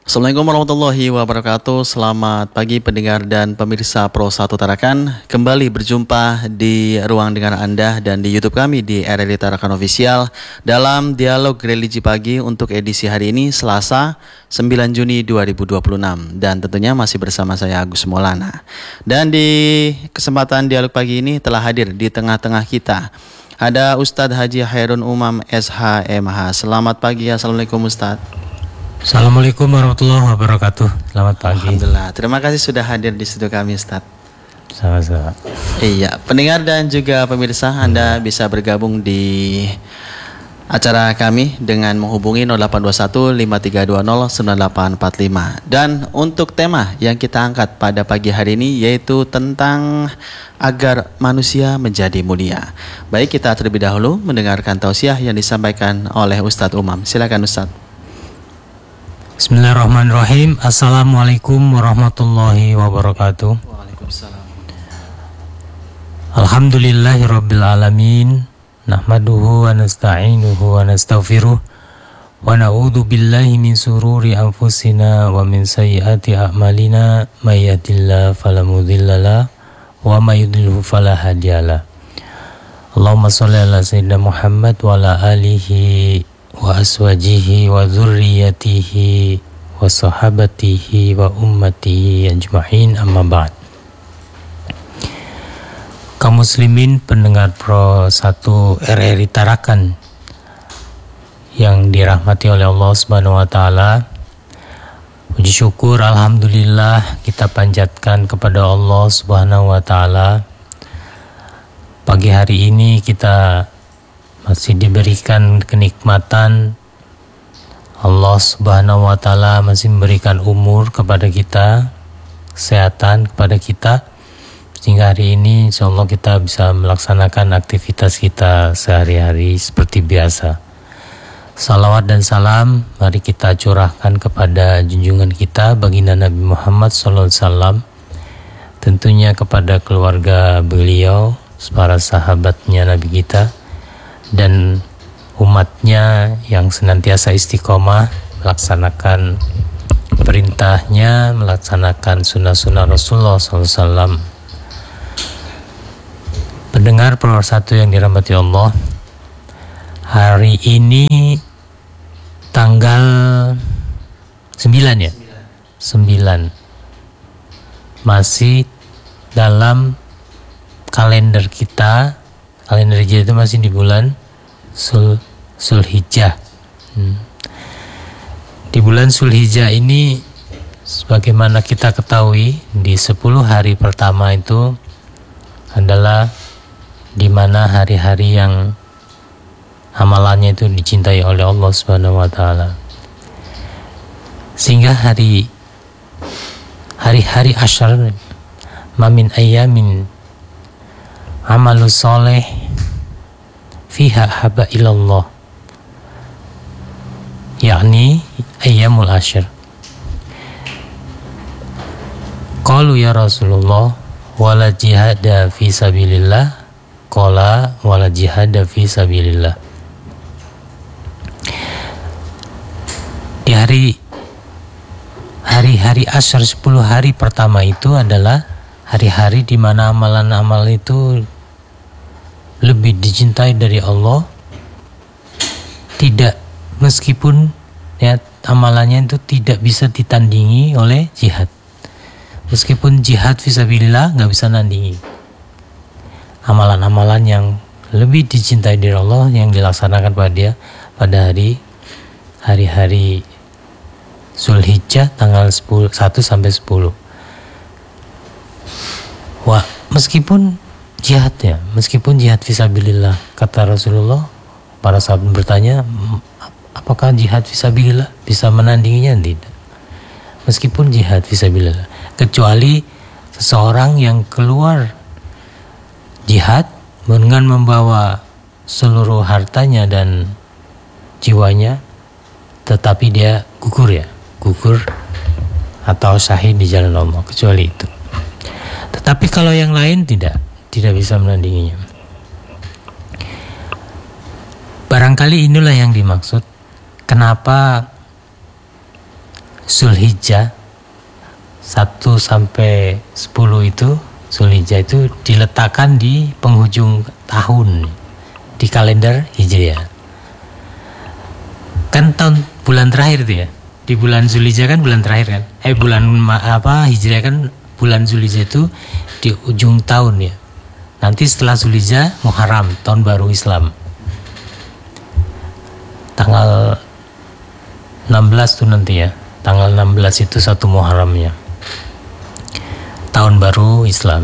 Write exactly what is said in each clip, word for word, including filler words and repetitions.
Assalamualaikum warahmatullahi wabarakatuh. Selamat pagi pendengar dan pemirsa Pro satu Tarakan. Kembali berjumpa di ruang dengar Anda dan di YouTube kami di R R I Tarakan Official dalam Dialog Religi Pagi untuk edisi hari ini Selasa sembilan Juni dua ribu dua puluh enam. Dan tentunya masih bersama saya Agus Maulana. Dan di kesempatan Dialog Pagi ini telah hadir di tengah-tengah kita ada Ustadz Haji Khairun Umam S H M H. Selamat pagi. Assalamualaikum Ustadz. Assalamualaikum warahmatullahi wabarakatuh. Selamat pagi. Alhamdulillah. Terima kasih sudah hadir di studio kami, Ustaz. Sama-sama. Iya, pendengar dan juga pemirsa, hmm. Anda bisa bergabung di acara kami dengan menghubungi nol delapan dua satu lima tiga dua nol sembilan delapan empat lima. Dan untuk tema yang kita angkat pada pagi hari ini yaitu tentang agar manusia menjadi mulia. Baik, kita terlebih dahulu mendengarkan tausiah yang disampaikan oleh Ustadz Umam. Silakan Ustadz. Bismillahirrahmanirrahim. Assalamualaikum warahmatullahi wabarakatuh. Waalaikumsalam. Alhamdulillahirabbil alamin. Nahmaduhu wa nasta'inuhu wa nastaghfiruh wa na'udzu billahi min sururi anfusina wa min sayyiati a'malina may yahdihillahu fala mudhillalah wa may yudlilhu fala hadiyalah. Allahumma shalli ala sayyidina Muhammad wa ala alihi wa aswajihi wa dzurriyyatihi wa sahabatihi wa ummatihi ajma'in, amma ba'd. Kaum muslimin pendengar Pro satu R R I Tarakan yang dirahmati oleh Allah Subhanahu wa taala, puji syukur alhamdulillah kita panjatkan kepada Allah Subhanahu wa taala. Pagi hari ini kita masih diberikan kenikmatan, Allah Subhanahu wa taala masih memberikan umur kepada kita, kesehatan kepada kita, sehingga hari ini insyaallah kita bisa melaksanakan aktivitas kita sehari-hari seperti biasa. Salawat dan salam mari kita curahkan kepada junjungan kita baginda Nabi Muhammad sallallahu alaihi wasallam, tentunya kepada keluarga beliau, para sahabatnya Nabi kita, dan umatnya yang senantiasa istiqomah melaksanakan perintahnya, melaksanakan sunnah-sunnah Rasulullah sallallahu alaihi wasallam. Pendengar Pro satu yang dirahmati Allah, hari ini tanggal sembilan ya? sembilan. Masih dalam kalender kita. Kalender Hijriah itu masih di bulan Sul Sulhijjah. Hmm. Di bulan Sulhijjah ini, sebagaimana kita ketahui, di sepuluh hari pertama itu adalah di mana hari-hari yang amalannya itu dicintai oleh Allah Subhanahu wa taala. Sehingga hari hari-hari asyar mamin ayamin amalus soleh fiha haba ilallah, yakni ayyamul asyr. Qalu ya Rasulullah wala jihada fi sabilillah, qala wala jihada fi sabilillah. Di hari hari-hari asyar sepuluh hari pertama itu adalah hari-hari di mana amalan-amal itu lebih dicintai dari Allah, tidak, meskipun ya amalannya itu tidak bisa ditandingi oleh jihad. Meskipun jihad fisabilillah nggak bisa nandingi amalan-amalan yang lebih dicintai dari Allah yang dilaksanakan pada dia pada hari hari-hari Zulhijjah tanggal sepuluh, satu sampai sepuluh. Wah, meskipun jihad ya, meskipun jihad fisabilillah, kata Rasulullah, para sahabat bertanya, apakah jihad fisabilillah bisa menandinginya? Tidak. Meskipun jihad fisabilillah, kecuali seseorang yang keluar jihad dengan membawa seluruh hartanya dan jiwanya, tetapi dia gugur ya, gugur atau syahid di jalan Allah, kecuali itu. Tetapi kalau yang lain tidak, tidak bisa menandinginya. Barangkali inilah yang dimaksud kenapa Zulhijjah satu sampai sepuluh itu, Zulhijjah itu diletakkan di penghujung tahun di kalender Hijriah. Kan tahun bulan terakhir itu ya. Di bulan Zulhijjah kan bulan terakhir kan. Eh bulan apa Hijriah kan bulan Zulhijjah itu di ujung tahun ya. Nanti setelah Zulhijjah Muharram, tahun baru Islam. Tanggal enam belas tuh nanti ya. Tanggal enam belas itu satu Muharramnya. Tahun baru Islam.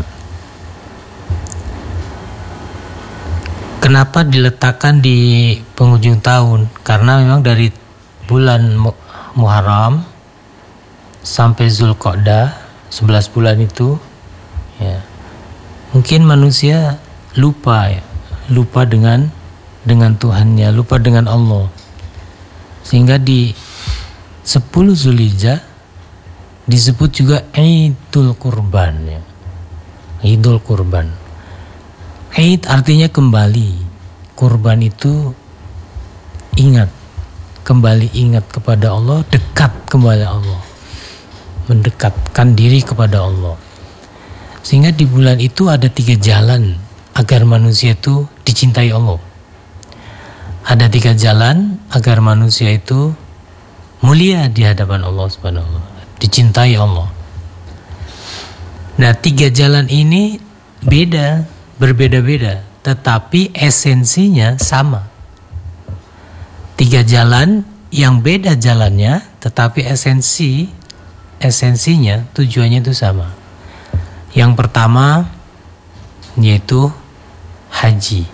Kenapa diletakkan di penghujung tahun? Karena memang dari bulan Muharram sampai Zulqa'dah, sebelas bulan itu ya, mungkin manusia lupa ya, lupa dengan dengan Tuhannya, lupa dengan Allah. Sehingga di sepuluh Zulhijjah disebut juga Idul Kurban ya. Idul Kurban. Id artinya kembali. Kurban itu ingat, kembali ingat kepada Allah, dekat kepada Allah, mendekatkan diri kepada Allah. Sehingga di bulan itu ada tiga jalan agar manusia itu dicintai Allah. Ada tiga jalan agar manusia itu mulia di hadapan Allah Subhanahu wa taala, dicintai Allah. Nah, tiga jalan ini beda, berbeda-beda, tetapi esensinya sama. Tiga jalan yang beda jalannya, tetapi esensi esensinya, tujuannya itu sama. Yang pertama yaitu haji.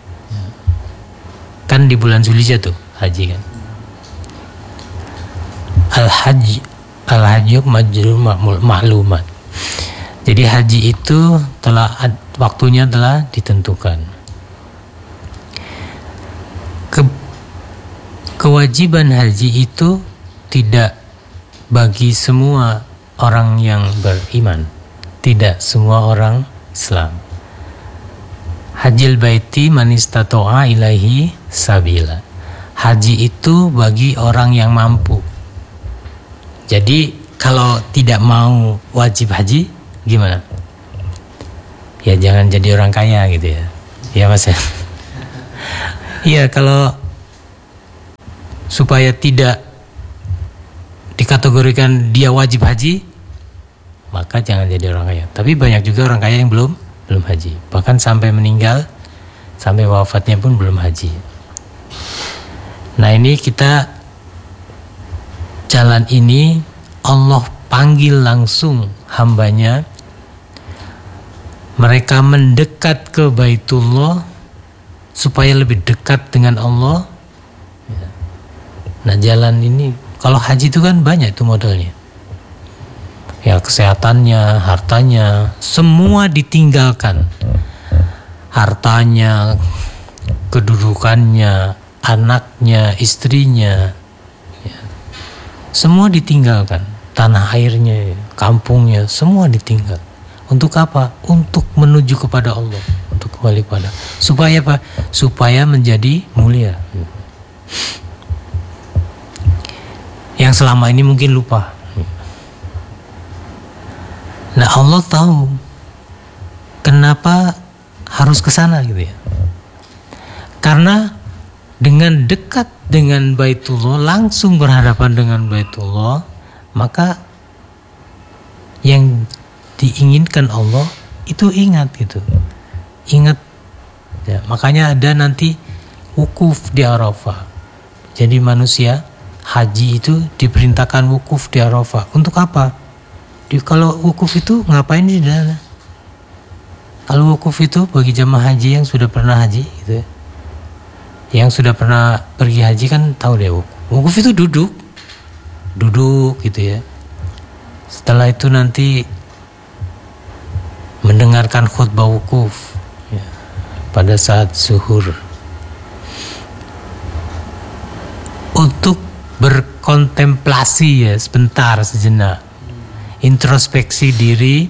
Kan di bulan Zulhijjah tuh haji kan. Al-Hajj Al-Hajj majrur ma'lumat. Jadi haji itu telah waktunya telah ditentukan. Ke, kewajiban haji itu tidak bagi semua orang yang beriman, tidak semua orang Islam. Hajjil baiti man istata'a ilaihi sabila. Haji itu bagi orang yang mampu. Jadi kalau tidak mau wajib haji gimana? Ya jangan jadi orang kaya gitu ya. Ya Mas ya. Iya, kalau supaya tidak dikategorikan dia wajib haji, maka jangan jadi orang kaya. Tapi banyak juga orang kaya yang belum belum haji, bahkan sampai meninggal, sampai wafatnya pun belum haji. Nah, ini kita jalan ini Allah panggil langsung hambanya, mereka mendekat ke Baitullah supaya lebih dekat dengan Allah. Nah, jalan ini kalau haji itu kan banyak itu modalnya. Ya, kesehatannya, hartanya, semua ditinggalkan. Hartanya, kedudukannya, anaknya, istrinya, ya, semua ditinggalkan. Tanah airnya, kampungnya, semua ditinggal. Untuk apa? Untuk menuju kepada Allah, untuk kembali pada. Supaya apa? Supaya menjadi mulia. Yang selama ini mungkin lupa. Nah, Allah tahu kenapa harus ke sana gitu ya. Karena dengan dekat dengan Baitullah, langsung berhadapan dengan Baitullah, maka yang diinginkan Allah itu ingat gitu. Ingat ya, makanya ada nanti wukuf di Arafah. Jadi manusia haji itu diperintahkan wukuf di Arafah. Untuk apa? Di, kalau wukuf itu ngapain di sana? Kalau wukuf itu bagi jamaah haji yang sudah pernah haji gitu ya. Yang sudah pernah pergi haji kan tahu deh wukuf. Wukuf itu duduk. Duduk gitu ya. Setelah itu nanti mendengarkan khutbah wukuf ya, pada saat zuhur. Untuk berkontemplasi ya sebentar, sejenak. Introspeksi diri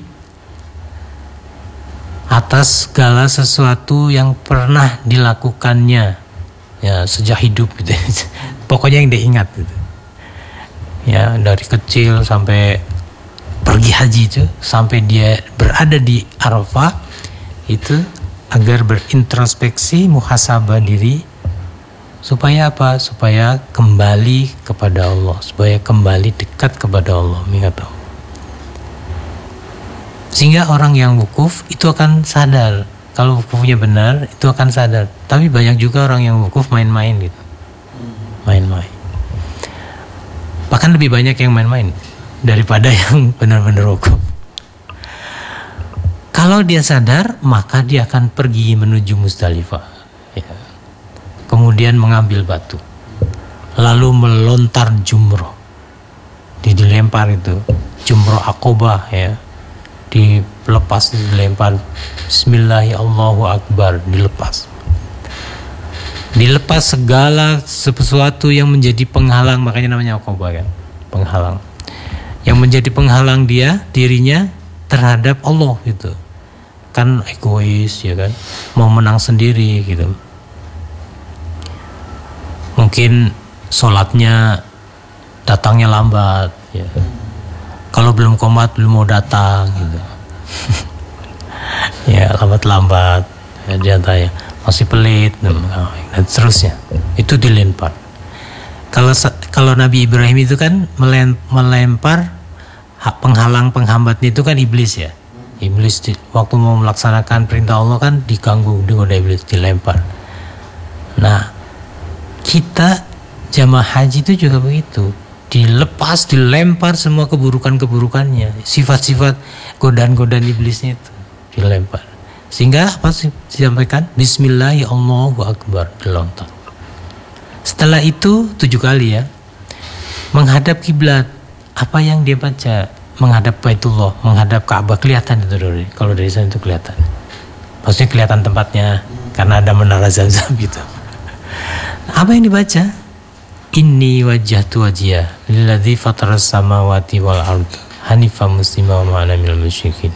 atas segala sesuatu yang pernah dilakukannya ya sejak hidup gitu. Pokoknya yang diingat gitu. Ya, dari kecil sampai pergi haji itu, sampai dia berada di Arafah itu agar berintrospeksi, muhasabah diri, supaya apa? Supaya kembali kepada Allah, supaya kembali dekat kepada Allah, mengingat Allah. Sehingga orang yang wukuf itu akan sadar, kalau wukufnya benar itu akan sadar. Tapi banyak juga orang yang wukuf main-main gitu, main-main. Bahkan lebih banyak yang main-main daripada yang benar-benar wukuf. Kalau dia sadar, maka dia akan pergi menuju Muzdalifah, ya. Kemudian mengambil batu, lalu melontar jumroh, di dilempar itu jumroh Aqobah, ya, dilepas, dilempar, Bismillahirrahmanirrahim, Allahu Akbar, dilepas. Dilepas segala sesuatu yang menjadi penghalang, makanya namanya Aqobah kan, penghalang. Yang menjadi penghalang dia, dirinya terhadap Allah gitu. Kan egois ya kan, mau menang sendiri gitu. Mungkin sholatnya datangnya lambat ya. Kalau belum qomat belum mau datang gitu. Ya lambat-lambat ya, diantaranya masih pelit dan, dan seterusnya. Itu dilempar. Kalau kalau Nabi Ibrahim itu kan melempar penghalang penghambatnya itu kan iblis ya. Iblis di, waktu mau melaksanakan perintah Allah kan diganggu, digoda iblis, dilempar. Nah, kita jamaah haji itu juga begitu, dilepas, dilempar semua keburukan-keburukannya, sifat-sifat godaan-godaan iblisnya itu dilempar. Sehingga apa sih disampaikan? Bismillahirrahmanirrahim, Allahu Akbar, dilontar. Setelah itu tujuh kali ya, menghadap kiblat. Apa yang dia baca? Menghadap Baitullah, menghadap Ka'bah, kelihatan itu dari, kalau dari sana itu kelihatan. Maksudnya kelihatan tempatnya karena ada menara Zamzam gitu. Apa yang dibaca? Inni wajjahtu wajhiya lilladzi fataras samawati wal ard hanifan muslima wa ma ana minal musyrikin.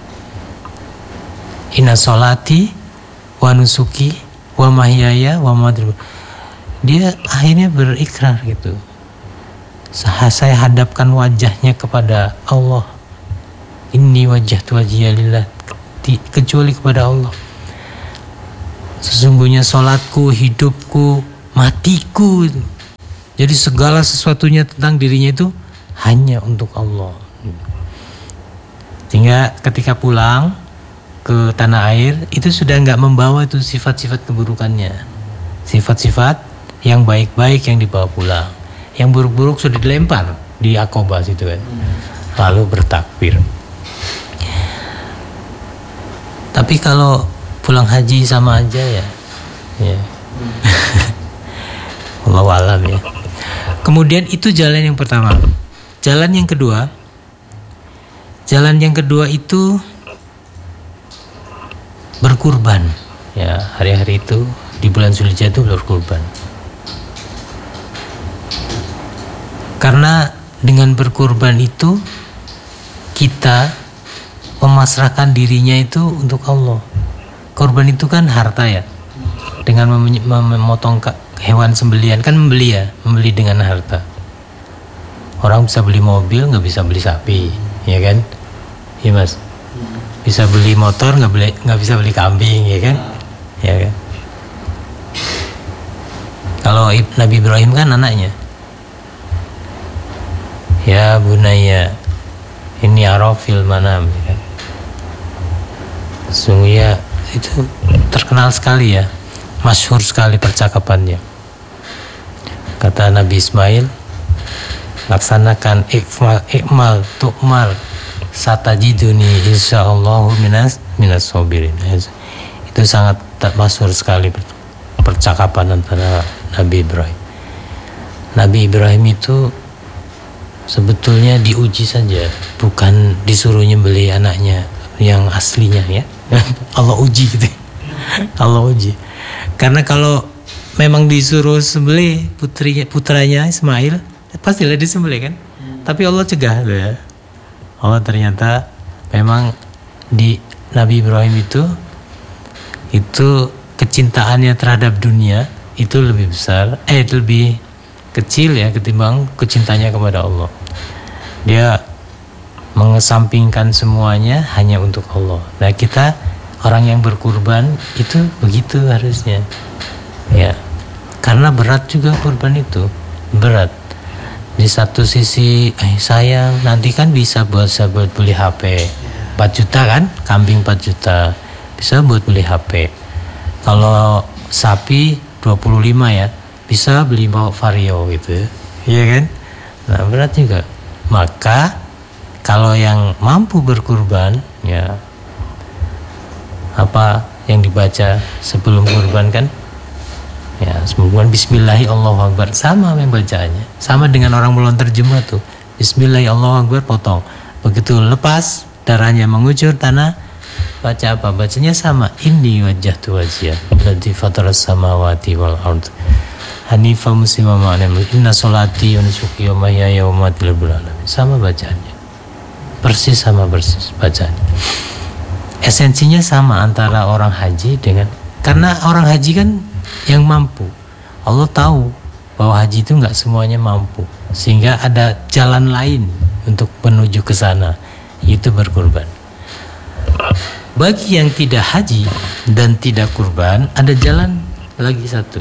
Inna sholati wa nusuki wa mahyaya wa mamati. Dia akhirnya berikrar gitu. Saya hadapkan wajahnya kepada Allah. Inni wajjahtu wajhiya lillah, kecuali kepada Allah. Sesungguhnya sholatku, hidupku, matiku. Jadi segala sesuatunya tentang dirinya itu hanya untuk Allah. Sehingga ketika pulang ke tanah air itu sudah nggak membawa itu sifat-sifat keburukannya, sifat-sifat yang baik-baik yang dibawa pulang. Yang buruk-buruk sudah dilempar di Aqobah situ kan. Lalu bertakbir. Tapi kalau pulang haji sama aja ya. Ya. Wallahu alam ya. Kemudian itu jalan yang pertama. Jalan yang kedua. Jalan yang kedua itu berkurban. Ya, hari-hari itu di bulan Zulhijjah itu berkurban. Karena dengan berkurban itu kita memasrahkan dirinya itu untuk Allah. Korban itu kan harta ya. Dengan mem- memotong hewan sembelian kan membeli ya, membeli dengan harta. Orang bisa beli mobil, nggak bisa beli sapi, ya kan? Iya mas. Bisa beli motor, nggak beli, nggak bisa beli kambing, ya kan? Ya kan? Kalau Nabi Ibrahim kan anaknya. Ya bunaya, ini arafil manam, ya kan? Sungguhnya itu terkenal sekali ya, masyhur sekali percakapannya. Kata Nabi Ismail, laksanakan ikmal, ikmal, tukmal, satajiduni insyaallahu minas minas sobirin. Itu sangat masyhur sekali percakapan antara Nabi Ibrahim. Nabi Ibrahim itu sebetulnya diuji saja, bukan disuruh nyembelih anaknya yang aslinya ya. Allah uji gitu. Allah uji. Karena kalau memang disuruh sembelih putrinya, putranya Ismail, pastilah disembelih kan. Hmm. Tapi Allah cegah loh ya. Allah ternyata memang di Nabi Ibrahim itu itu kecintaannya terhadap dunia itu lebih besar, eh itu lebih kecil ya ketimbang kecintanya kepada Allah. Dia mengesampingkan semuanya hanya untuk Allah. Nah, kita orang yang berkurban itu begitu harusnya. Ya. Karena berat juga kurban itu. Berat. Di satu sisi eh sayang, nanti kan bisa buat saya buat beli H P. empat juta kan? Kambing empat juta. Bisa buat beli H P. Kalau sapi dua puluh lima ya, bisa beli Vario gitu. Iya kan? Nah, berat juga. Maka kalau yang mampu berkurban, ya apa yang dibaca sebelum kurban kan? Ya, sebelum Bismillahi Allahu Akbar, sama yang bacaannya, sama dengan orang belum terjemah tuh. Bismillahi Allahu Akbar potong. Begitu lepas darahnya mengucur tanah, baca apa? Bacanya sama. Inni wajjahtu wajhiya alladzi fataras samawati wal ardh hanifan musliman wa ana inna sholati wa nusuki wa mahyaya wa mamati lillahi alamin. Sama bacaannya. Persis sama persis bacaan. Esensinya sama antara orang haji dengan, karena orang haji kan yang mampu. Allah tahu bahwa haji itu nggak semuanya mampu, sehingga ada jalan lain untuk menuju ke sana, yaitu berkurban. Bagi yang tidak haji dan tidak kurban, ada jalan lagi satu,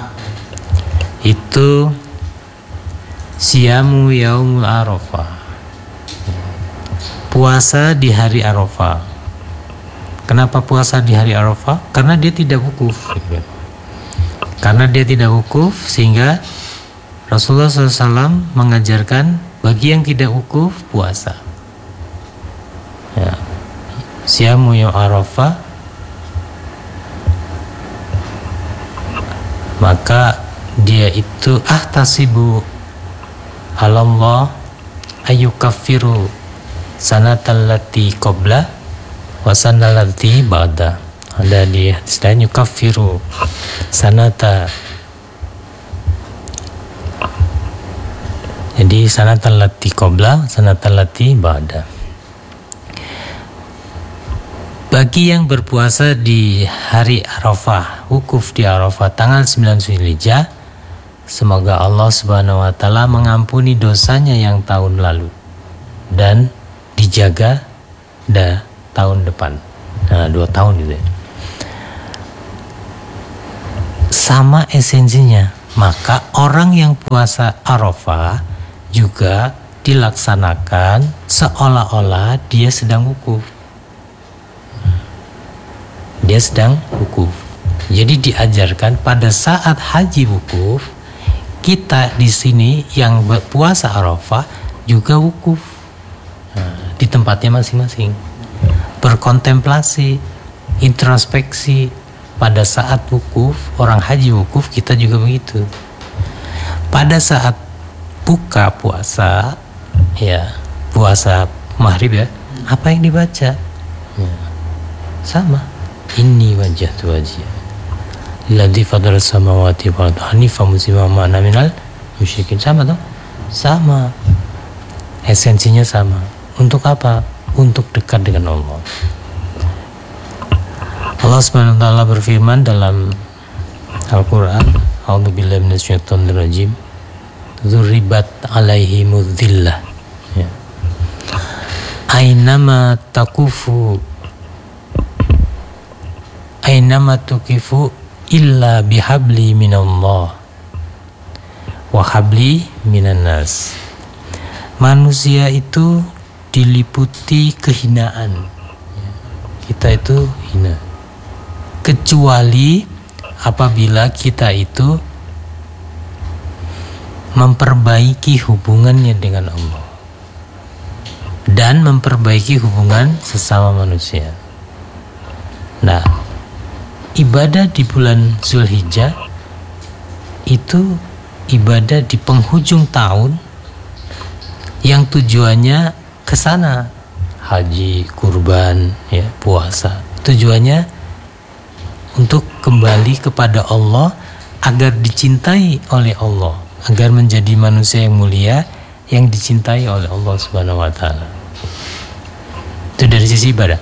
itu siyamu yaumul arafah, puasa di hari Arafah. Kenapa puasa di hari Arafah? Karena dia tidak wukuf. Karena dia tidak wukuf, sehingga Rasulullah shallallahu alaihi wasallam mengajarkan bagi yang tidak wukuf puasa. Ya. Siyamu yaum Arafah, maka dia itu ahtasibu alallah ayyukaffiru sanatal lati qabla wa sanal lati ba'da. Ada di hadis lain yukaffiru sanata, jadi sanatal lati qabla sanatal lati ba'da. Bagi yang berpuasa di hari Arafah, wukuf di Arafah tanggal sembilan Zulhijjah, semoga Allah Subhanahu wa taala mengampuni dosanya yang tahun lalu dan dijaga dah tahun depan. Nah, dua tahun gitu ya. Sama esensinya. Maka orang yang puasa Arafah juga dilaksanakan seolah-olah dia sedang wukuf. Dia sedang wukuf. Jadi diajarkan pada saat haji wukuf, kita di sini yang berpuasa Arafah juga wukuf. Nah, di tempatnya masing-masing, berkontemplasi, introspeksi. Pada saat wukuf, orang haji wukuf, kita juga begitu. Pada saat buka puasa, ya puasa maghrib ya, apa yang dibaca? Ya, sama. Inni wajjahtu wajhiya alladzi fataras samawati wal arda hanifan musliman wa ana minal musyrikin. Sama toh? Sama. Esensinya sama. Untuk apa? Untuk dekat dengan Allah. Allah Subhanahu wa taala berfirman dalam Al-Qur'an, A'udzubillahi minasyaitonir rajim. Dzuribat alaihimudz dzillah. Ya. Ainama takufu Ainama tukifu illa bihabli minallah wa habli minan nas. Manusia itu diliputi kehinaan. Kita itu hina, kecuali apabila kita itu memperbaiki hubungannya dengan Allah dan memperbaiki hubungan sesama manusia. Nah, ibadah di bulan Zulhijjah itu ibadah di penghujung tahun yang tujuannya ke sana, haji, kurban, ya, puasa. Tujuannya untuk kembali kepada Allah agar dicintai oleh Allah, agar menjadi manusia yang mulia yang dicintai oleh Allah Subhanahu wa taala. Itu dari sisi ibadah.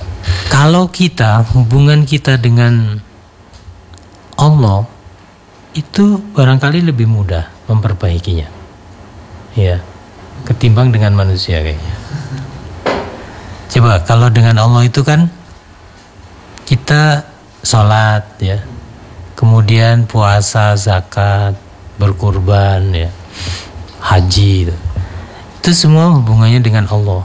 Kalau kita, hubungan kita dengan Allah itu barangkali lebih mudah memperbaikinya, ya, ketimbang dengan manusia kayaknya. Coba kalau dengan Allah itu kan kita sholat, ya, kemudian puasa, zakat, berkurban, ya, haji, itu, itu semua hubungannya dengan Allah.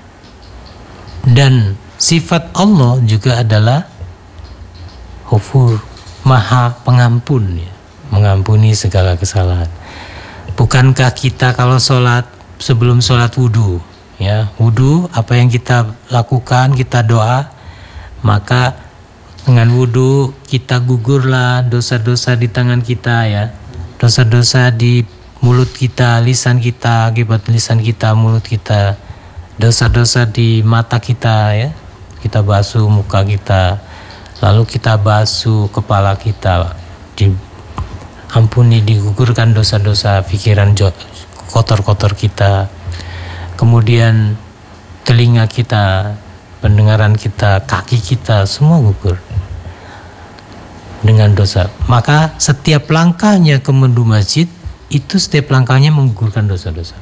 Dan sifat Allah juga adalah Ghafur, Maha Pengampun, ya, mengampuni segala kesalahan. Bukankah kita kalau sholat, sebelum sholat wudhu, ya, wudhu apa yang kita lakukan, kita doa, maka dengan wudhu kita gugurlah dosa-dosa di tangan kita, ya, dosa-dosa di mulut kita, lisan kita, akibat lisan kita, mulut kita, dosa-dosa di mata kita, ya, kita basuh muka kita, lalu kita basuh kepala kita, diampuni, digugurkan dosa-dosa pikiran kotor-kotor kita, kemudian telinga kita, pendengaran kita, kaki kita, semua gugur dengan dosa. Maka setiap langkahnya ke mendu masjid itu setiap langkahnya menggugurkan dosa-dosa.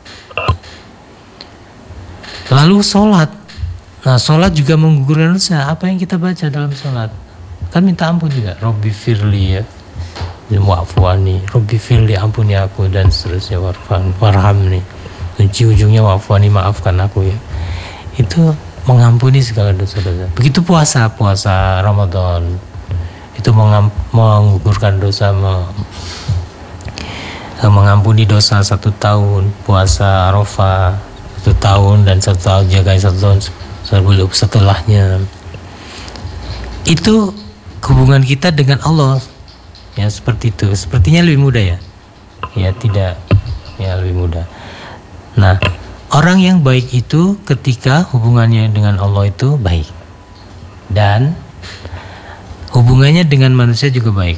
Lalu sholat, nah sholat juga menggugurkan dosa. Apa yang kita baca dalam sholat? Kan minta ampun juga. Robbi firli, ya, wa'fuani, Robbi firli, ampuni aku, dan seterusnya, warfan, warhamni, ujung-ujungnya wa'fuani, maafkan aku, ya. Itu mengampuni segala dosa-dosa. Begitu puasa, puasa Ramadan itu menggugurkan dosa, mengampuni dosa satu tahun. Puasa Arafah satu tahun, dan satu tahun jaga satu tahun sebelum setelahnya. Itu hubungan kita dengan Allah, ya, seperti itu. Sepertinya lebih mudah, ya, ya tidak, ya, lebih mudah. Nah, orang yang baik itu ketika hubungannya dengan Allah itu baik, dan hubungannya dengan manusia juga baik.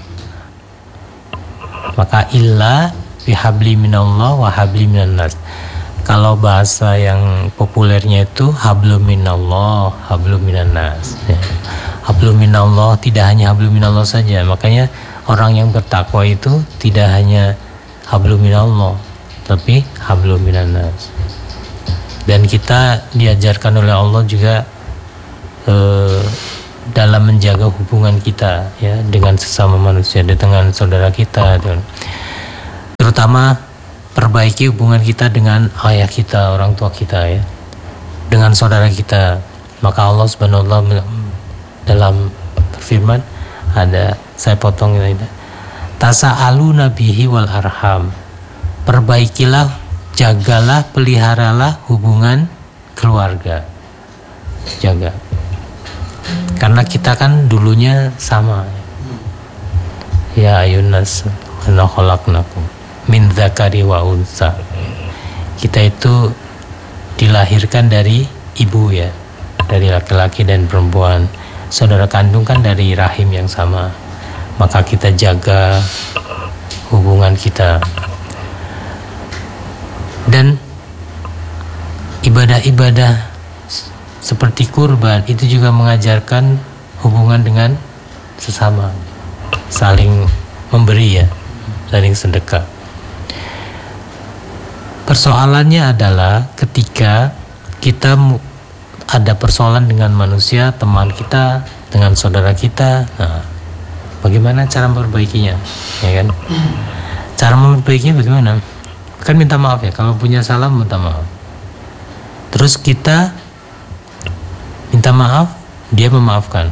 Maka illa bihabli minallah wa habli minan nas. Kalau bahasa yang populernya itu hablum minallah, hablum minan nas, ya. Hablum minallah tidak hanya hablum minallah saja. Makanya orang yang bertakwa itu tidak hanya hablum minallah, tapi hablum minan nas. Dan kita diajarkan oleh Allah juga eh, dalam menjaga hubungan kita, ya, dengan sesama manusia, dengan saudara kita, dan terutama perbaiki hubungan kita dengan ayah kita, orang tua kita, ya, dengan saudara kita. Maka Allah Subhanahu wa taala dalam firman, ada, saya potong ini, tasa'alu nabihi wal arham, perbaikilah, jagalah, peliharalah hubungan keluarga, jaga, karena kita kan dulunya sama, ya, ayunas ana khalaqnakum min dzakari wa unsa. Kita itu dilahirkan dari ibu, ya, dari laki-laki dan perempuan. Saudara kandung kan dari rahim yang sama. Maka kita jaga hubungan kita. Dan ibadah-ibadah seperti kurban itu juga mengajarkan hubungan dengan sesama, saling memberi, ya, saling sedekah. Persoalannya adalah ketika kita ada persoalan dengan manusia, teman kita, dengan saudara kita, nah, bagaimana cara memperbaikinya, ya kan? Cara memperbaikinya bagaimana? Kan minta maaf, ya, kalau punya salah minta maaf. Terus kita minta maaf, dia memaafkan.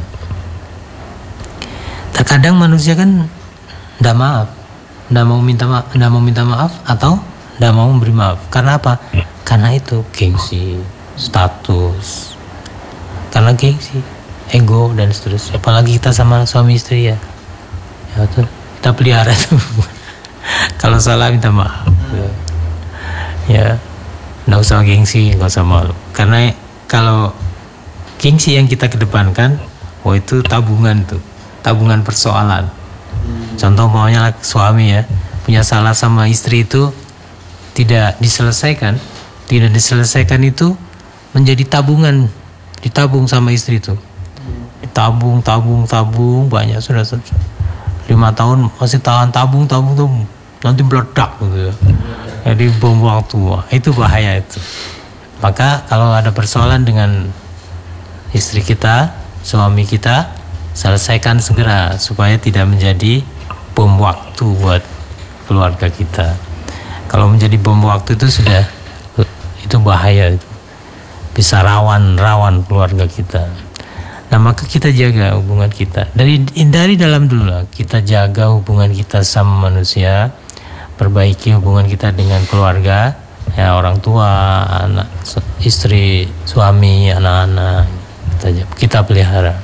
Terkadang manusia kan tidak maaf, tidak mau minta maaf, tidak mau minta maaf atau tidak mau memberi maaf. Karena apa? Karena itu gengsi, status, karena gengsi, ego, dan seterusnya. Apalagi kita sama suami istri, ya, ya tuh, kita pelihara itu. Kalau salah minta maaf, ya, ya, nggak usah gengsi, nggak usah malu. Karena kalau gengsi yang kita kedepankan, oh itu tabungan tuh, tabungan persoalan. Contoh maunya suami, ya, punya salah sama istri itu tidak diselesaikan, tidak diselesaikan itu menjadi tabungan, ditabung sama istri itu, ditabung, tabung, tabung banyak, sudah, sudah. lima tahun masih tahan tabung tabung tuh nanti meledak gitu ya. Jadi bom waktu itu bahaya itu. Maka kalau ada persoalan dengan istri kita, suami kita, selesaikan segera supaya tidak menjadi bom waktu buat keluarga kita. Kalau menjadi bom waktu itu sudah itu bahaya itu. Bisa rawan rawan keluarga kita. Nah, maka kita jaga hubungan kita. Dari dari dalam dulu lah, kita jaga hubungan kita sama manusia, perbaiki hubungan kita dengan keluarga, ya orang tua, anak, istri, suami, anak-anak, kita, kita pelihara.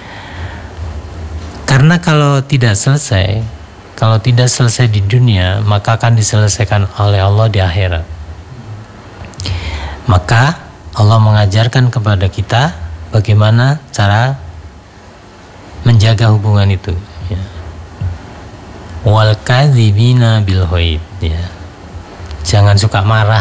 Karena kalau tidak selesai, kalau tidak selesai di dunia, maka akan diselesaikan oleh Allah di akhirat. Maka Allah mengajarkan kepada kita bagaimana cara menjaga hubungan itu. Ya. Wal kadzibina bil ghaib, ya. Jangan suka marah.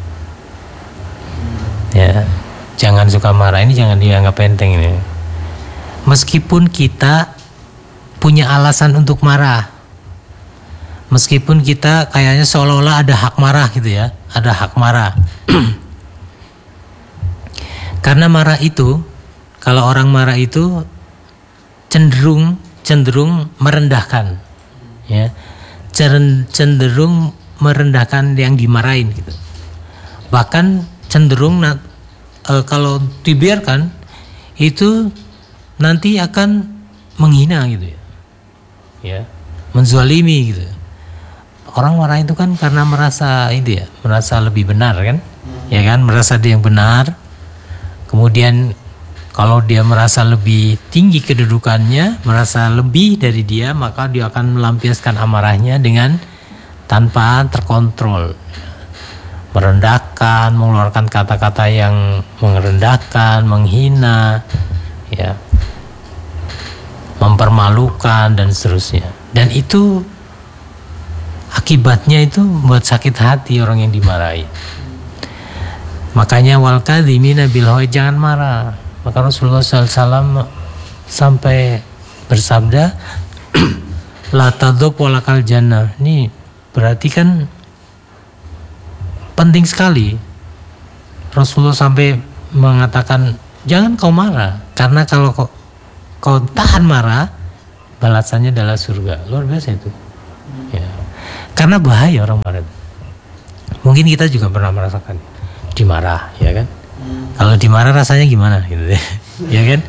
Ya, jangan suka marah, ini jangan dianggap enteng ini. Meskipun kita punya alasan untuk marah, meskipun kita kayaknya seolah-olah ada hak marah gitu ya, ada hak marah. Karena marah itu, kalau orang marah itu cenderung cenderung merendahkan, ya, cenderung merendahkan yang dimarahin gitu. Bahkan cenderung e, kalau dibiarkan itu nanti akan menghina gitu ya, ya, menzalimi gitu. Orang marah itu kan karena merasa itu ya, merasa lebih benar kan, ya kan, merasa dia yang benar. Kemudian kalau dia merasa lebih tinggi kedudukannya, merasa lebih dari dia, maka dia akan melampiaskan amarahnya dengan tanpa terkontrol, merendahkan, mengeluarkan kata-kata yang merendahkan, menghina, ya, mempermalukan dan seterusnya. Dan itu akibatnya itu buat sakit hati orang yang dimarahi. Makanya wal kadzimina bil ghaib, jangan marah. Maka Rasulullah shallallahu alaihi wasallam sampai bersabda, la tadzab walakal jannah. Ini berarti kan penting sekali. Rasulullah sampai mengatakan jangan kau marah, karena kalau kau, kau tahan marah, balasannya adalah surga. Luar biasa itu. Ya. Karena bahaya orang marah. Mungkin kita juga pernah merasakan dimarah, ya kan? Hmm. Kalau dimarah rasanya gimana gitu ya, ya kan?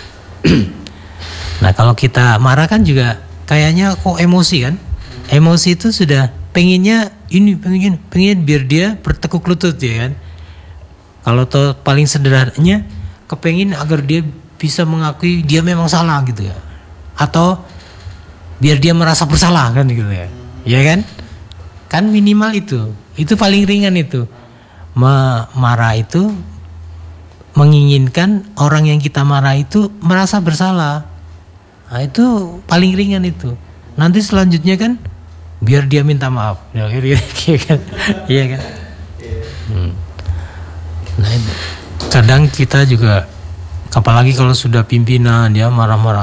Nah, kalau kita marah kan juga kayaknya kok emosi kan? Emosi itu sudah pengennya ini, pengen, pengen biar dia bertekuk lutut, ya kan? Kalau to, paling sederhananya kepengin agar dia bisa mengakui dia memang salah gitu ya, atau biar dia merasa bersalah kan gitu ya, ya kan? Kan minimal itu, itu paling ringan itu. Marah itu menginginkan orang yang kita marah itu merasa bersalah. Nah, itu paling ringan itu. Nanti selanjutnya kan biar dia minta maaf, ya kan? Iya kan? Hmm. Nah, itu. Kadang kita juga, apalagi kalau sudah pimpinan dia marah-marah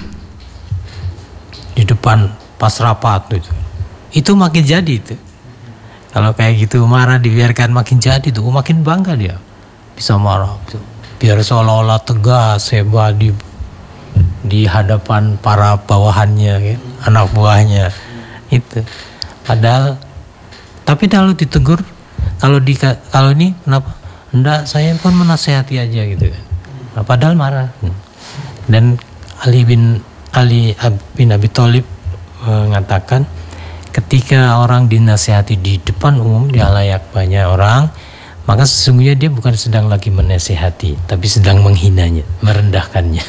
di depan pas rapat itu, itu makin jadi itu. Kalau kayak gitu marah dibiarkan makin jadi tuh, makin bangga dia bisa marah tuh. Biar seolah-olah tegas, hebat di di hadapan para bawahannya, kan? Anak buahnya itu. Padahal, tapi kalau ditegur, kalau di kalau ini kenapa? Enggak, saya pun menasehati aja gitu kan. Nah, padahal marah. Dan Ali bin Ali bin Abi Thalib mengatakan, ketika orang dinasihati di depan umum di halayak banyak orang, maka sesungguhnya dia bukan sedang lagi menasihati, tapi sedang menghinanya, merendahkannya.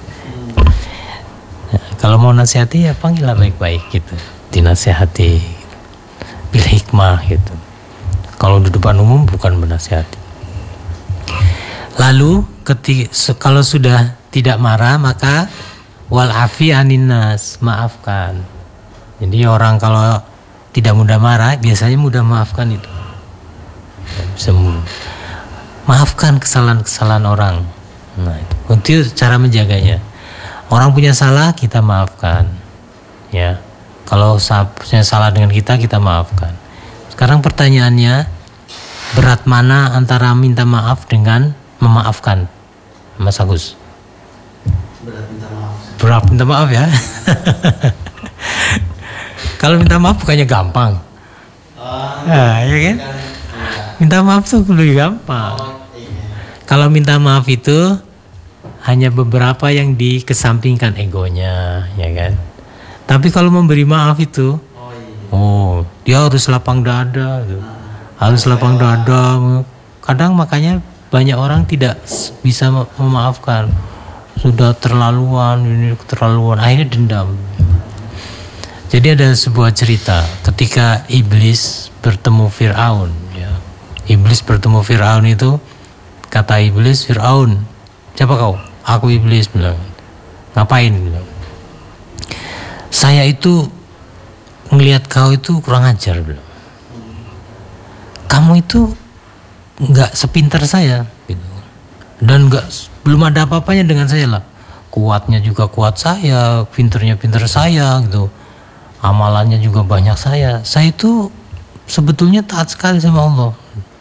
Nah, kalau mau nasihati ya panggillah baik-baik gitu, dinasihati bil hikmah gitu. Kalau di depan umum bukan menasihati. Lalu ketika kalau sudah tidak marah, maka wal afi anin nas, maafkan. Jadi orang kalau tidak mudah marah, biasanya mudah maafkan itu. Bisa maafkan kesalahan-kesalahan orang. Nah, itu. Itu cara menjaganya. Orang punya salah, kita maafkan. Ya, kalau seharusnya salah dengan kita, kita maafkan. Sekarang pertanyaannya, berat mana antara minta maaf dengan memaafkan, Mas Agus? Berat minta maaf. Berat minta maaf ya. Kalau minta maaf bukannya gampang. Oh, Nah, ya kan? Minta maaf tuh lebih gampang. Oh, iya. Kalau minta maaf itu hanya beberapa yang dikesampingkan egonya, ya kan? Tapi kalau memberi maaf itu, Oh, iya. oh, dia harus lapang dada, gitu. Harus lapang dada. Kadang makanya banyak orang tidak bisa memaafkan. Sudah terlaluan, ini keterlaluan, akhirnya dendam. Jadi ada sebuah cerita ketika iblis bertemu Fir'aun, ya. Iblis bertemu Fir'aun itu, kata iblis, Fir'aun, siapa kau? Aku iblis, bilang. Ngapain? Bilang. Saya itu ngelihat kau itu kurang ajar, bilang. Kamu itu nggak sepintar saya, gitu. Dan nggak, belum ada apa-apanya dengan saya lah. Kuatnya juga kuat saya, pinternya pinter saya, gitu. Amalannya juga banyak saya. Saya itu sebetulnya taat sekali sama Allah.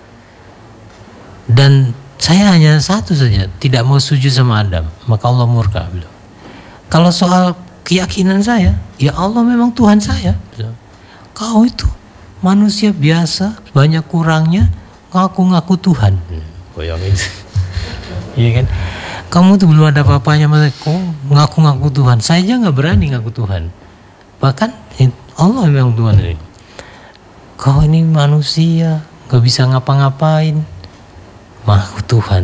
Dan saya hanya satu saja, tidak mau sujud sama Adam, maka Allah murka, bilang. Kalau soal keyakinan saya, ya Allah memang Tuhan saya. Kau itu manusia biasa, banyak kurangnya, ngaku-ngaku Tuhan. Bayangin. Iya kan? Kamu tuh belum ada apa-apanya, mas. Kau ngaku-ngaku Tuhan. Saya aja nggak berani ngaku Tuhan. Bahkan Allah memang Tuhan ini. Kau ini manusia, nggak bisa ngapa-ngapain. Ngaku Tuhan.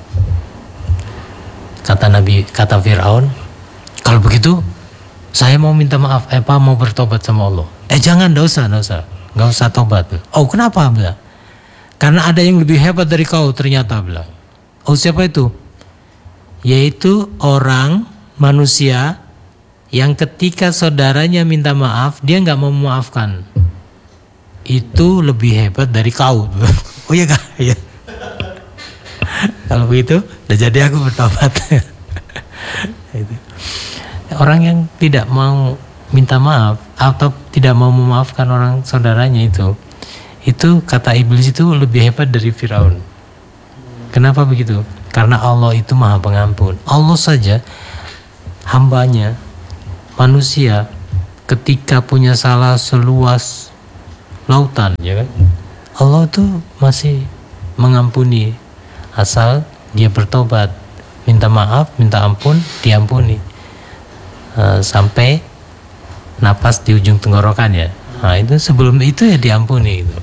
Kata Nabi, kata Fir'aun, kalau begitu saya mau minta maaf, eh apa mau bertobat sama Allah. Eh jangan, nggak usah, nggak usah, nggak usah tobat. Oh kenapa? Bilang. Karena ada yang lebih hebat dari kau ternyata, bilang. Oh siapa itu? Yaitu orang manusia yang ketika saudaranya minta maaf dia nggak mau memaafkan. Itu lebih hebat dari kau. Oh iya kak? Iya. Kalau begitu, udah jadi aku bertobat. Orang yang tidak mau minta maaf atau tidak mau memaafkan orang saudaranya itu, itu kata iblis itu lebih hebat dari Firaun. Kenapa begitu? Karena Allah itu Maha Pengampun. Allah saja hambanya, manusia, ketika punya salah seluas lautan, ya kan? Allah itu masih mengampuni. Asal dia bertobat, minta maaf, minta ampun, diampuni. Uh, sampai napas di ujung tenggorokan ya. Nah itu sebelum itu ya diampuni itu.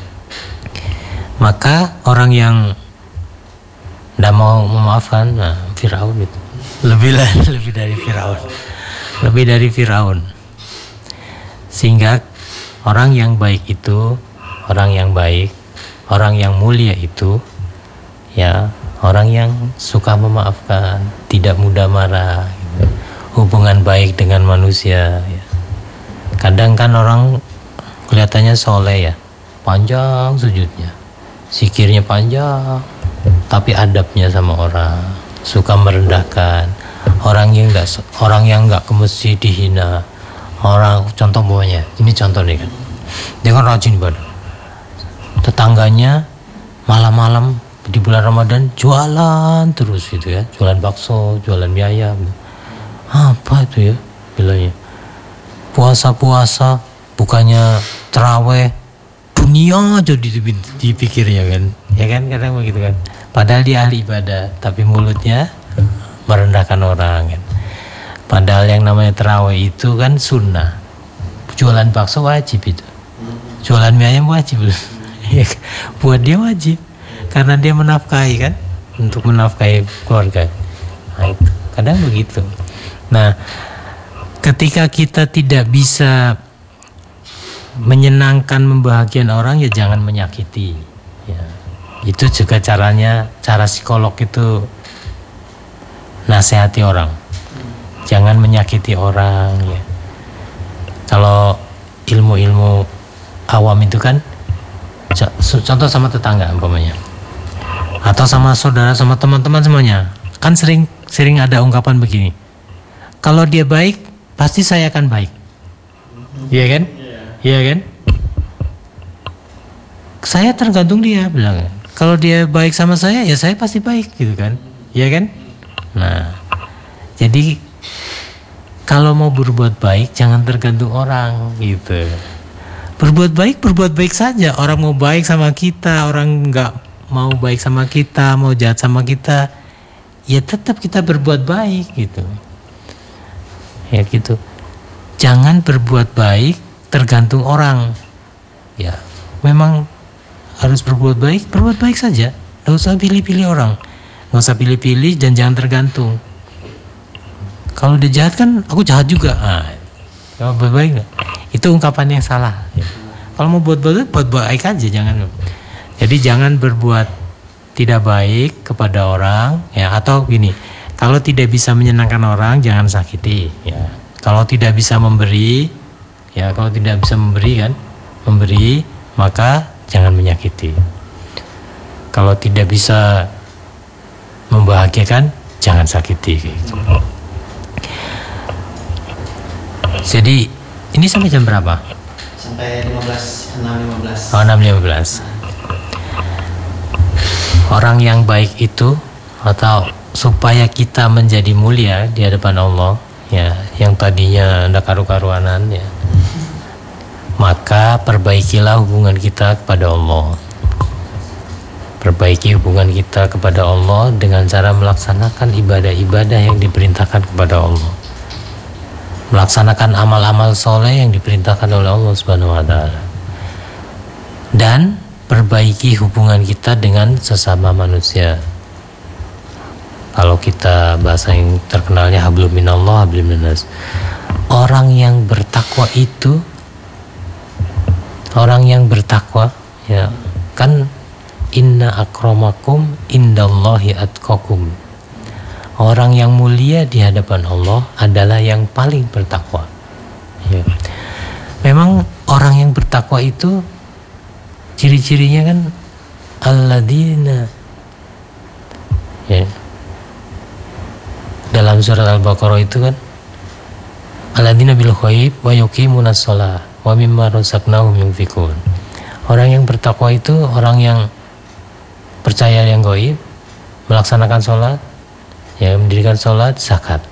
Maka orang yang tidak mau memaafkan, nah Firaun itu lebih lebih dari Firaun, lebih dari Firaun. Sehingga orang yang baik itu, orang yang baik, orang yang mulia itu, ya orang yang suka memaafkan, tidak mudah marah, gitu. Hubungan baik dengan manusia. Ya. Kadang kan orang kelihatannya soleh ya, panjang sujudnya, zikirnya panjang, tapi adabnya sama orang, suka merendahkan, orang yang nggak orang yang nggak ke masjid dihina, orang contoh bawahnya, ini contoh nih kan, dia kan rajin ibadah, tetangganya malam-malam di bulan Ramadan jualan terus gitu ya, jualan bakso, jualan mie ayam, apa itu ya bilangnya, puasa-puasa bukannya terawih, dunia aja dipikirnya kan, ya kan kadang begitu kan, padahal dia ahli ibadah tapi mulutnya merendahkan orang kan. Padahal yang namanya terawih itu kan sunnah, jualan bakso wajib itu, jualan mie ayam wajib, buat dia wajib karena dia menafkahi kan, untuk menafkahi keluarga. Nah, itu kadang begitu. Nah, ketika kita tidak bisa menyenangkan, membahagiakan orang, ya jangan menyakiti. Ya, itu juga caranya, cara psikolog itu nasihati orang. Jangan menyakiti orang. Ya. Kalau ilmu-ilmu awam itu kan, contoh sama tetangga umpamanya, atau sama saudara, sama teman-teman semuanya, kan sering sering ada ungkapan begini. Kalau dia baik, pasti saya akan baik. Iya kan? Iya kan? Saya tergantung dia bilang. Kalau dia baik sama saya, ya saya pasti baik gitu kan? Iya kan? Nah, jadi kalau mau berbuat baik jangan tergantung orang gitu. Berbuat baik, berbuat baik saja. Orang mau baik sama kita, orang nggak mau baik sama kita, mau jahat sama kita, ya tetap kita berbuat baik gitu. Ya gitu. Jangan berbuat baik tergantung orang. Ya, memang harus berbuat baik, berbuat baik saja. Nggak usah pilih-pilih orang, nggak usah pilih-pilih dan jangan tergantung. Kalau dia jahat kan, aku jahat juga. Nah, kalau berbuat baik, itu ungkapan yang salah. Ya. Kalau mau buat baik, buat baik aja, jangan. Jadi jangan berbuat tidak baik kepada orang, ya atau gini. Kalau tidak bisa menyenangkan orang, jangan sakiti. Ya. Kalau tidak bisa memberi, ya kalau tidak bisa memberi kan, memberi maka jangan menyakiti. Kalau tidak bisa membahagiakan, jangan sakiti. Gitu. Jadi ini sampai jam berapa? Sampai lima belas, enam lima belas. Oh, enam lima belas. Orang yang baik itu atau supaya kita menjadi mulia di hadapan Allah, ya, yang tadinya tidak karu-karuanan, ya, maka perbaikilah hubungan kita kepada Allah. Perbaiki hubungan kita kepada Allah dengan cara melaksanakan ibadah-ibadah yang diperintahkan kepada Allah, melaksanakan amal-amal soleh yang diperintahkan oleh Allah Subhanahu Wa Taala, dan perbaiki hubungan kita dengan sesama manusia. Kalau kita bahasa yang terkenalnya hablum minallah hablum minnas. Orang yang bertakwa itu, orang yang bertakwa, ya kan, inna akramakum indallahi atqakum. Orang yang mulia di hadapan Allah adalah yang paling bertakwa. Ya. Memang orang yang bertakwa itu ciri-cirinya kan alladzina, ya. Dalam surat Al-Baqarah itu kan alladzina bil ghaib wa yuqimunas shalah wa mimma razaqnahum yunfiqun. Orang yang bertakwa itu orang yang percaya yang gaib, melaksanakan sholat, ya, mendirikan sholat, zakat.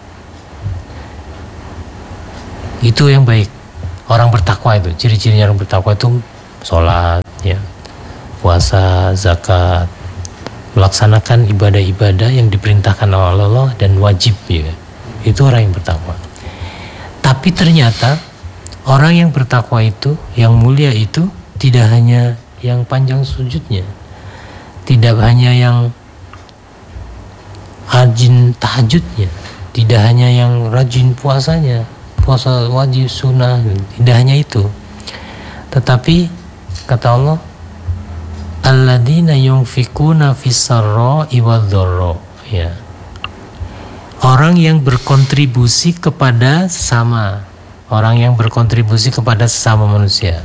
Itu yang baik. Orang bertakwa itu, ciri-cirinya orang bertakwa itu sholat, ya, puasa, zakat, melaksanakan ibadah-ibadah yang diperintahkan oleh Allah dan wajib, ya. Itu orang yang bertakwa. Tapi ternyata orang yang bertakwa itu, yang mulia itu, tidak hanya yang panjang sujudnya, tidak hanya yang rajin tahajudnya, tidak hanya yang rajin puasanya, puasa wajib sunnah, tidak hanya itu. Tetapi kata Allah, alladzina yunfikuna fis-sarra'i wadh-dharra, ya. Orang yang berkontribusi kepada sesama, orang yang berkontribusi kepada sesama manusia,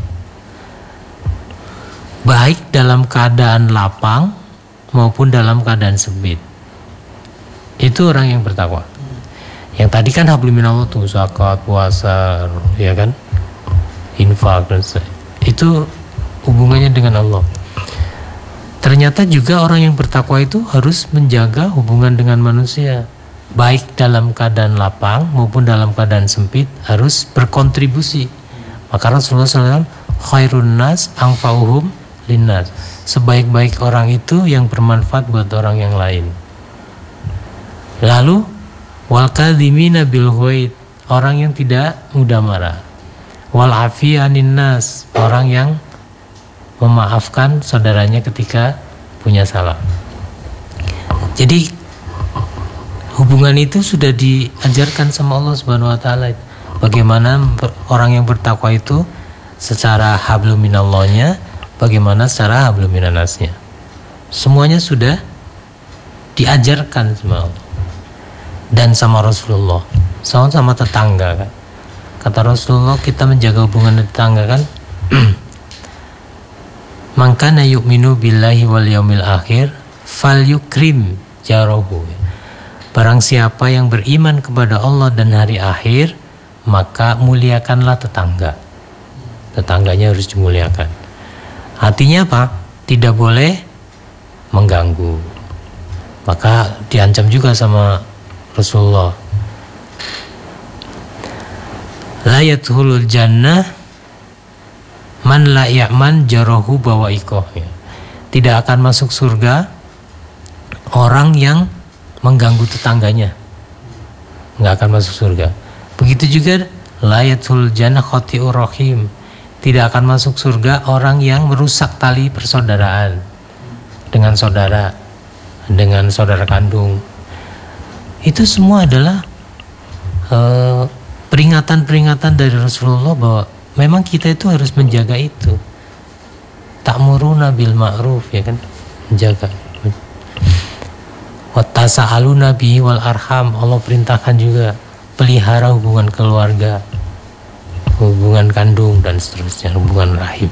baik dalam keadaan lapang maupun dalam keadaan sempit. Itu orang yang bertakwa. Yang tadi kan hablum minallah tuh, zakat, puasa, ya kan, infak, dan itu hubungannya dengan Allah. Ternyata juga orang yang bertakwa itu harus menjaga hubungan dengan manusia, baik dalam keadaan lapang maupun dalam keadaan sempit, harus berkontribusi. Maka Rasulullah shallallahu alaihi wasallam khairun nas anfa'uhum linnas, sebaik-baik orang itu yang bermanfaat buat orang yang lain. Lalu wal kadhimina bil ghaid, orang yang tidak mudah marah. Wal afi anin nas, orang yang memaafkan saudaranya ketika punya salah. Jadi hubungan itu sudah diajarkan sama Allah Subhanahu Wa Taala. Bagaimana orang yang bertakwa itu secara hablum minallahnya, bagaimana secara hablum minannasnya. Semuanya sudah diajarkan sama Allah dan sama Rasulullah, sama sama tetangga kan. Kata Rasulullah, kita menjaga hubungan tetangga kan. Man kana yu'minu billahi wal yaumil akhir falyukrim jarahu. Barang siapa yang beriman kepada Allah dan hari akhir, maka muliakanlah tetangga. tetangganya harus dimuliakan. Artinya apa? Tidak boleh mengganggu. Maka diancam juga sama Rasulullah. La yadkhulul jannah man la ya'man jarahu bawaikoh. Tidak akan masuk surga orang yang mengganggu tetangganya. Nggak akan masuk surga. Begitu juga la yadkhulul jannah khati'ur rahim. Tidak akan masuk surga orang yang merusak tali persaudaraan dengan saudara, dengan saudara kandung. Itu semua adalah uh, peringatan-peringatan dari Rasulullah bahwa memang kita itu harus menjaga itu. Ta'muruna bil ma'ruf, ya kan, menjaga. Wa tasa'aluna bihi wal arham, Allah perintahkan juga pelihara hubungan keluarga, hubungan kandung dan seterusnya, hubungan rahim.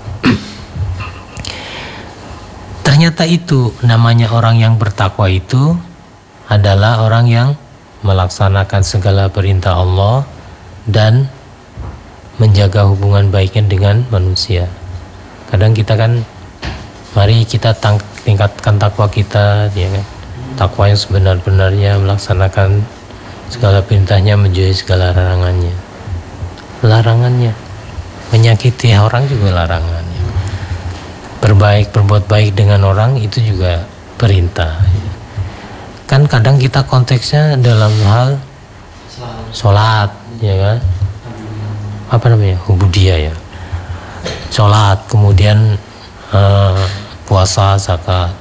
Ternyata itu namanya orang yang bertakwa itu adalah orang yang melaksanakan segala perintah Allah dan menjaga hubungan baiknya dengan manusia. Kadang kita kan, mari kita tang- tingkatkan takwa kita, ya kan? Takwa yang sebenar-benarnya, melaksanakan segala perintahnya, menjauhi segala larangannya. Larangannya, menyakiti orang juga larangannya. Berbaik, berbuat baik dengan orang itu juga perintah. Kan kadang kita konteksnya dalam hal sholat, ya kan? Apa namanya? Ubudiyah, ya. Sholat, kemudian uh, puasa, zakat.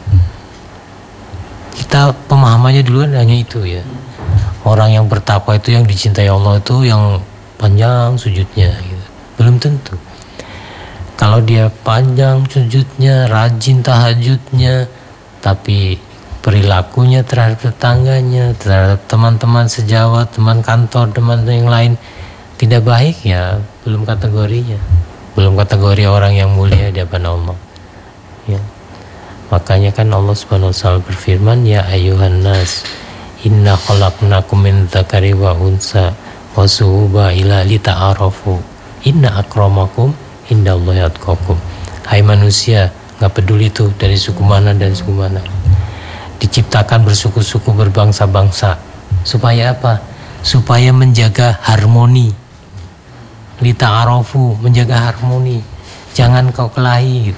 Kita pemahamannya dulu hanya itu, ya. Orang yang bertakwa itu, yang dicintai Allah itu yang panjang sujudnya, gitu. Belum tentu. Kalau dia panjang sujudnya, rajin tahajudnya, tapi perilakunya terhadap tetangganya, terhadap teman-teman sejawat, teman kantor, teman yang lain tidak baik, ya belum kategorinya, belum kategori orang yang mulia di hadapan Allah. Ya. Makanya kan Allah Subhanahu wa taala berfirman, ya ayyuhan nas, inna khalaqnakum min dzakari wa unsa wa suhuba ila lita'arafu inna akramakum indallahi atqakum. Hai manusia, nggak peduli tuh dari suku mana dan suku mana, diciptakan bersuku-suku, berbangsa-bangsa. Supaya apa? Supaya menjaga harmoni. Lita'arafu, menjaga harmoni. Jangan kau kelahi, gitu.